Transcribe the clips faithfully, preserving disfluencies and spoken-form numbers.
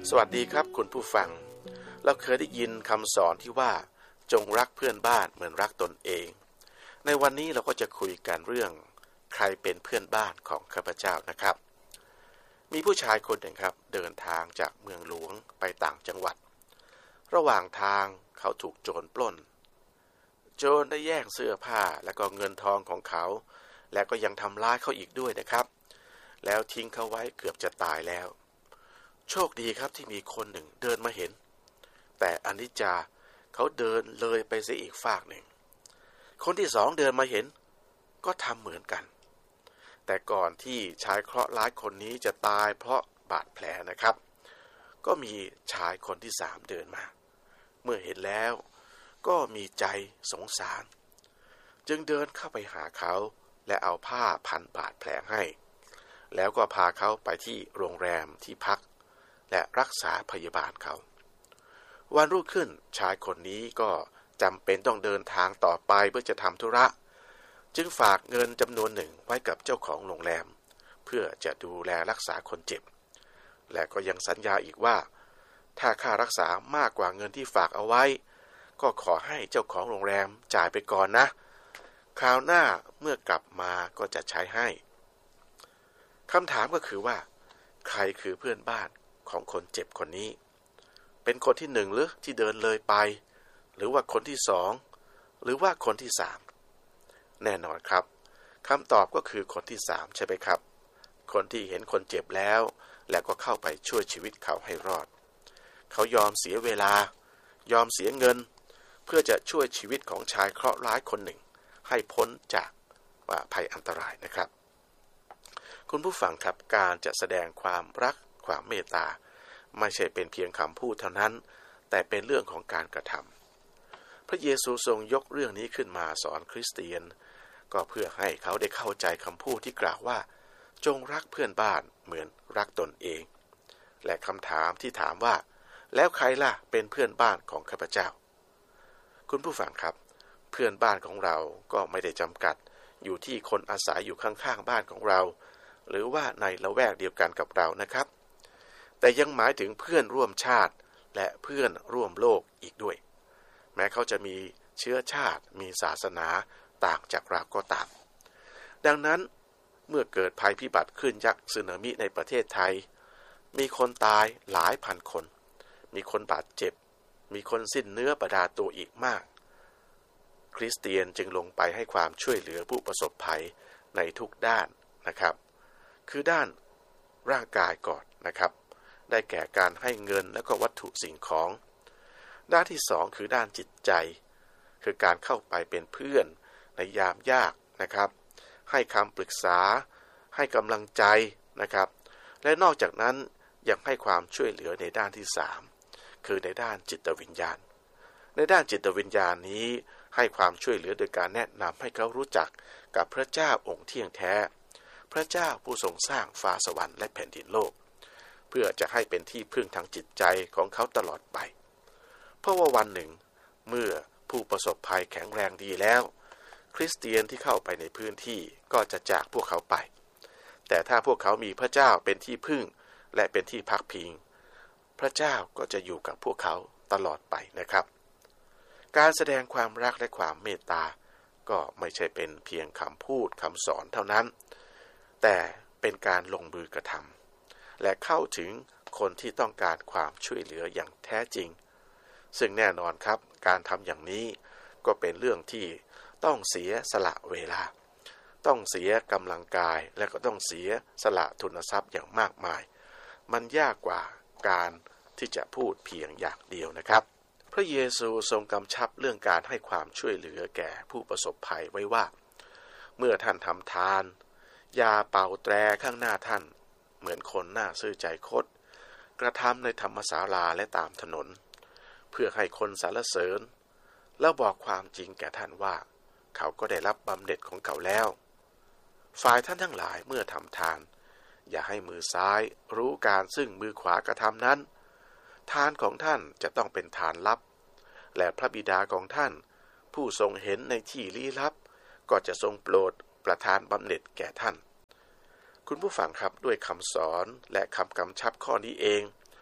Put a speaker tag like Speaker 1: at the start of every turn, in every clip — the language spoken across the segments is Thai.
Speaker 1: สวัสดีครับคุณผู้ฟังเราเคยได้ยินคำสอนที่ว่าจงรักเพื่อนบ้านเหมือนรักตนเองในวันนี้เราก็จะคุยกันเรื่องใครเป็นเพื่อนบ้านของข้าพเจ้านะครับมีผู้ชายคนหนึ่งครับเดินทางจากเมืองหลวงไปต่างจังหวัดระหว่างทางเขาถูกโจรปล้นโจรได้แย่งเสื้อผ้าและก็เงินทองของเขาและก็ยังทำร้ายเขาอีกด้วยนะครับแล้วทิ้งเขาไว้เกือบจะตายแล้วโชคดีครับที่มีคนหนึ่งเดินมาเห็นแต่อนิจจาเขาเดินเลยไปเสียอีกฝากหนึ่งคนที่สองเดินมาเห็นก็ทำเหมือนกันแต่ก่อนที่ชายเคราะห์ร้ายคนนี้จะตายเพราะบาดแผลนะครับก็มีชายคนที่สามเดินมาเมื่อเห็นแล้วก็มีใจสงสารจึงเดินเข้าไปหาเขาและเอาผ้าพันบาดแผลให้แล้วก็พาเขาไปที่โรงแรมที่พักและรักษาพยาบาลเขาวันรุ่งขึ้นชายคนนี้ก็จำเป็นต้องเดินทางต่อไปเพื่อจะทำธุระจึงฝากเงินจำนวนหนึ่งไว้กับเจ้าของโรงแรมเพื่อจะดูแลรักษาคนเจ็บและก็ยังสัญญาอีกว่าถ้าค่ารักษามากกว่าเงินที่ฝากเอาไว้ก็ขอให้เจ้าของโรงแรมจ่ายไปก่อนนะคราวหน้าเมื่อกลับมาก็จะใช้ให้คำถามก็คือว่าใครคือเพื่อนบ้านของคนเจ็บคนนี้เป็นคนที่หนึ่งหรือที่เดินเลยไปหรือว่าคนที่สองหรือว่าคนที่สามแน่นอนครับคำตอบก็คือคนที่สามใช่ไหมครับคนที่เห็นคนเจ็บแล้วแล้วก็เข้าไปช่วยชีวิตเขาให้รอดเขายอมเสียเวลายอมเสียเงินเพื่อจะช่วยชีวิตของชายเคราะห์ร้ายคนหนึ่งให้พ้นจากภัยอันตรายนะครับคุณผู้ฟังครับการจะแสดงความรักความเมตตาไม่ใช่เป็นเพียงคำพูดเท่านั้นแต่เป็นเรื่องของการกระทำพระเยซูทรงยกเรื่องนี้ขึ้นมาสอนคริสเตียนก็เพื่อให้เขาได้เข้าใจคำพูดที่กล่าวว่าจงรักเพื่อนบ้านเหมือนรักตนเองและคำถามที่ถามว่าแล้วใครล่ะเป็นเพื่อนบ้านของข้าพเจ้าคุณผู้ฟังครับเพื่อนบ้านของเราก็ไม่ได้จำกัดอยู่ที่คนอาศัยอยู่ข้างๆบ้านของเราหรือว่าในละแวกเดียวกันกับเรานะครับแต่ยังหมายถึงเพื่อนร่วมชาติและเพื่อนร่วมโลกอีกด้วยแม้เขาจะมีเชื้อชาติมีศาสนาต่างจากเราก็ตามดังนั้นเมื่อเกิดภัยพิบัติขึ้นยักษ์สึนามิในประเทศไทยมีคนตายหลายพันคนมีคนบาดเจ็บมีคนสิ้นเนื้อประดาตัวอีกมากคริสเตียนจึงลงไปให้ความช่วยเหลือผู้ประสบภัยในทุกด้านนะครับคือด้านร่างกายก่อนนะครับได้แก่การให้เงินและก็วัตถุสิ่งของด้านที่สองคือด้านจิตใจคือการเข้าไปเป็นเพื่อนในยามยากนะครับให้คำปรึกษาให้กำลังใจนะครับและนอกจากนั้นยังให้ความช่วยเหลือในด้านที่สามคือในด้านจิตวิญญาณในด้านจิตวิญญาณนี้ให้ความช่วยเหลือโดยการแนะนำให้เขารู้จักกับพระเจ้าองค์เที่ยงแท้พระเจ้าผู้ทรงสร้างฟ้าสวรรค์และแผ่นดินโลกเพื่อจะให้เป็นที่พึ่งทางจิตใจของเขาตลอดไปเพราะว่าวันหนึ่งเมื่อผู้ประสบภัยแข็งแรงดีแล้วคริสเตียนที่เข้าไปในพื้นที่ก็จะจากพวกเขาไปแต่ถ้าพวกเขามีพระเจ้าเป็นที่พึ่งและเป็นที่พักพิงพระเจ้าก็จะอยู่กับพวกเขาตลอดไปนะครับการแสดงความรักและความเมตตาก็ไม่ใช่เป็นเพียงคำพูดคำสอนเท่านั้นแต่เป็นการลงมือกระทำและเข้าถึงคนที่ต้องการความช่วยเหลืออย่างแท้จริงซึ่งแน่นอนครับการทำอย่างนี้ก็เป็นเรื่องที่ต้องเสียสละเวลาต้องเสียกำลังกายและก็ต้องเสียสละทุนทรัพย์อย่างมากมายมันยากกว่าการที่จะพูดเพียงอย่างเดียวนะครับพระเยซูทรงกำชับเรื่องการให้ความช่วยเหลือแก่ผู้ประสบภัยไว้ว่าเมื่อท่านทำทานอย่าเป่าแตรข้างหน้าท่านเหมือนคนหน้าซื่อใจคดกระทำในธรรมศาลาและตามถนนเพื่อให้คนสรรเสริญแล้วบอกความจริงแก่ท่านว่าเขาก็ได้รับบำเหน็จของเขาแล้วฝ่ายท่านทั้งหลายเมื่อทำทานอย่าให้มือซ้ายรู้การซึ่งมือขวากระทำนั้นทานของท่านจะต้องเป็นทานลับและพระบิดาของท่านผู้ทรงเห็นในที่ลี้ลับก็จะทรงโปรดประทานบำเหน็จแก่ท่านคุณผู้ฟังครับด้วยคำสอนและคำกำชับข้อนี้เอง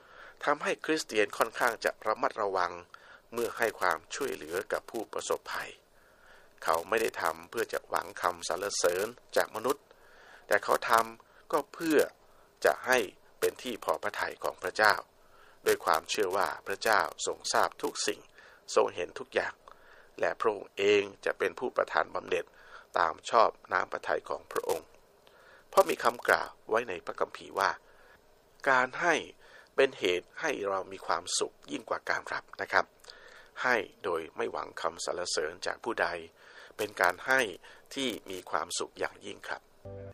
Speaker 1: ทำให้คริสเตียนค่อนข้างจะระมัดระวังเมื่อให้ความช่วยเหลือกับผู้ประสบภัยเขาไม่ได้ทำเพื่อจะหวังคำสรรเสริญจากมนุษย์แต่เขาทำก็เพื่อจะให้เป็นที่พอพระทัยของพระเจ้าด้วยความเชื่อว่าพระเจ้าทรงทราบทุกสิ่งทรงเห็นทุกอย่างและพระองค์เองจะเป็นผู้ประทานบำเหน็จตามชอบน้ำพระทัยของพระองค์เพราะมีคำกล่าวไว้ในพระคัมภีร์ว่าการให้เป็นเหตุให้เรามีความสุขยิ่งกว่าการรับนะครับให้โดยไม่หวังคำสรรเสริญจากผู้ใดเป็นการให้ที่มีความสุขอย่างยิ่งครับ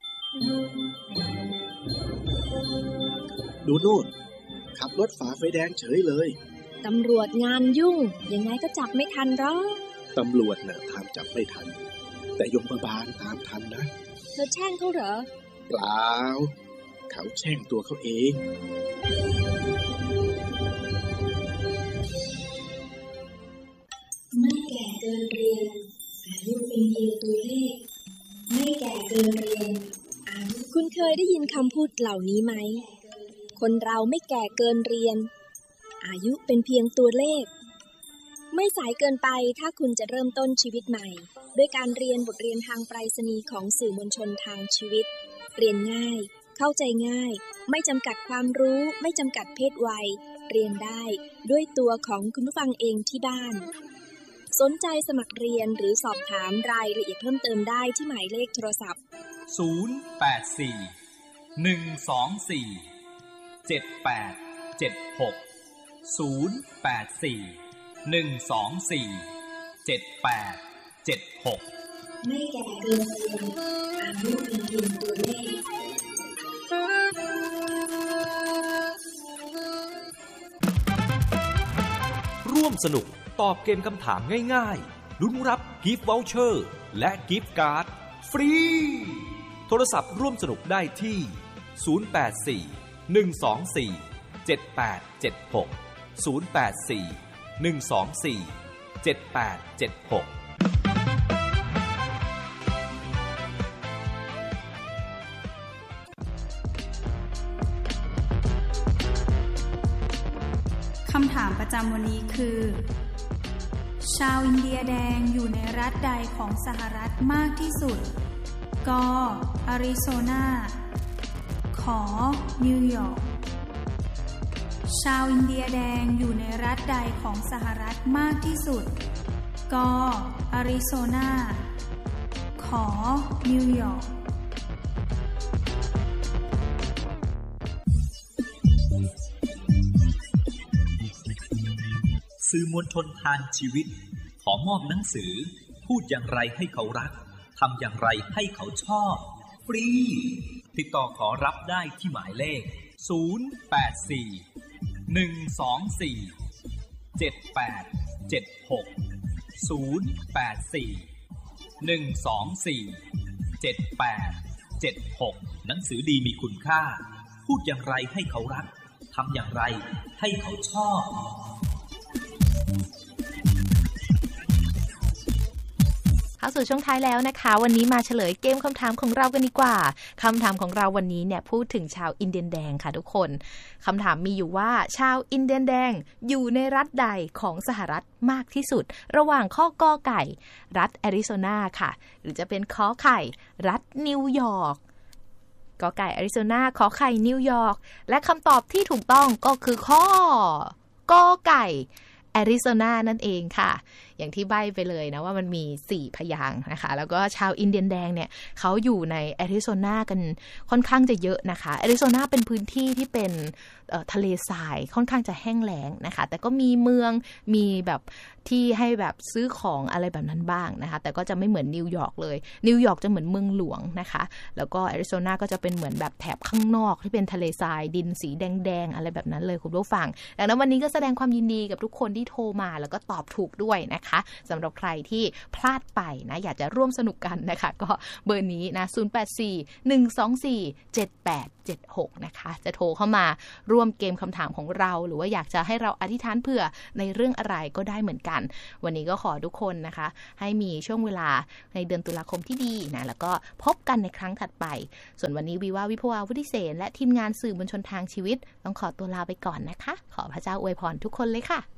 Speaker 2: ดูนู่นขับรถฝ่าไฟแดงเฉยเลย
Speaker 3: ตำรวจงานยุ่งยังไงก็จับไม่ทันหรอก
Speaker 2: ตำรวจน่ะตามจับไม่ทันแต่ยมบาลตามทันนะ
Speaker 3: เธอแช่งเขาเหรอ
Speaker 2: เปล่าเขาแช่งตัวเขาเอง
Speaker 4: ไม่แก่เกินเรียนอายุเป็นเพียงตัวเลขไม่แก่เกินเรียนอายุ
Speaker 3: คุณเคยได้ยินคำพูดเหล่านี้ไหมคนเราไม่แก่เกินเรียนอายุเป็นเพียงตัวเลขไม่สายเกินไปถ้าคุณจะเริ่มต้นชีวิตใหม่ด้วยการเรียนบทเรียนทางไปรษณีย์ของสื่อมวลชนทางชีวิตเรียนง่ายเข้าใจง่ายไม่จำกัดความรู้ไม่จำกัดเพศวัยเรียนได้ด้วยตัวของคุณผู้ฟังเองที่บ้านสนใจสมัครเรียนหรือสอบถามรายละเอียดเพิ่มเติมได้ที่หมายเลขโทรศัพท์
Speaker 5: ศูนย์ แปด สี่ หนึ่ง สอง สี่ เจ็ด แปด เจ็ด หก ศูนย์ แปด สี่ หนึ่ง สอง สี่ เจ็ด แปด เจ็ด หก
Speaker 4: ไม่แก่เกินเรียนอายุเป็นเพียงตัวเลข
Speaker 6: ร่วมสนุกตอบเกมคำถามง่ายๆลุ้นรับกิฟต์วอเชอร์และกิฟต์การ์ดฟรีโทรศัพท์ร่วมสนุกได้ที่ศูนย์ แปด สี่ หนึ่ง สอง สี่ เจ็ด แปด เจ็ด หก ศูนย์ แปด สี่ หนึ่ง สอง สี่ เจ็ด แปด เจ็ด หก
Speaker 7: คำถามประจำวันนี้คือชาวอินเดียแดงอยู่ในรัฐใดของสหรัฐมากที่สุดก.อาริโซนาข.นิวยอร์กชาวอินเดียแดงอยู่ในรัฐใดของสหรัฐมากที่สุดก.อาริโซนาข.นิวยอร์ก
Speaker 5: สื่อมวลชนทางชีวิตขอมอบหนังสือพูดอย่างไรให้เขารักทำอย่างไรให้เขาชอบฟรีติดต่อขอรับได้ที่หมายเลขศูนย์ แปด สี่ หนึ่ง สอง สี่ เจ็ด แปด เจ็ด หก ศูนย์ แปด สี่ หนึ่ง สอง สี่ เจ็ด แปด เจ็ด หกหนังสือดีมีคุณค่าพูดอย่างไรให้เขารักทำอย่างไรให้เขาชอบ
Speaker 8: เข้าสู่ช่วงท้ายแล้วนะคะวันนี้มาเฉลยเกมคำถามของเรากันดีกว่าคำถามของเราวันนี้เนี่ยพูดถึงชาวอินเดียนแดงค่ะทุกคนคำถามมีอยู่ว่าชาวอินเดียนแดงอยู่ในรัฐใดของสหรัฐมากที่สุดระหว่างข้อกอไก่รัฐแอริโซนาค่ะหรือจะเป็นขอไข่รัฐนิวยอร์กกอไก่แอริโซนาขอไข่นิวยอร์กและคำตอบที่ถูกต้องก็คือข้อกอไก่แอริโซนานั่นเองค่ะอย่างที่ใบ้ไปเลยนะว่ามันมีสี่พยางค์นะคะแล้วก็ชาวอินเดียนแดงเนี่ยเขาอยู่ในแอริโซนากันค่อนข้างจะเยอะนะคะแอริโซนาเป็นพื้นที่ที่เป็นทะเลทรายค่อนข้างจะแห้งแล้งนะคะแต่ก็มีเมืองมีแบบที่ให้แบบซื้อของอะไรแบบนั้นบ้างนะคะแต่ก็จะไม่เหมือนนิวยอร์กเลยนิวยอร์กจะเหมือนเมืองหลวงนะคะแล้วก็แอริโซนาก็จะเป็นเหมือนแบบแถบข้างนอกที่เป็นทะเลทรายดินสีแดงๆอะไรแบบนั้นเลยคุณผู้ฟังดังนั้นวันนี้ก็แสดงความยินดีกับทุกคนที่โทรมาแล้วก็ตอบถูกด้วยนะคะนะคะสำหรับใครที่พลาดไปนะอยากจะร่วมสนุกกันนะคะก็เบอร์นี้นะศูนย์ แปด สี่ หนึ่ง สอง สี่ เจ็ด แปด เจ็ด หกนะคะจะโทรเข้ามาร่วมเกมคำถามของเราหรือว่าอยากจะให้เราอธิษฐานเผื่อในเรื่องอะไรก็ได้เหมือนกันวันนี้ก็ขอทุกคนนะคะให้มีช่วงเวลาในเดือนตุลาคมที่ดีนะแล้วก็พบกันในครั้งถัดไปส่วนวันนี้วิวาวิภวาวุฒิเสนและทีมงานสื่อมวลชนทางชีวิตต้องขอตัวลาไปก่อนนะคะขอพระเจ้าอวยพรทุกคนเลยค่ะ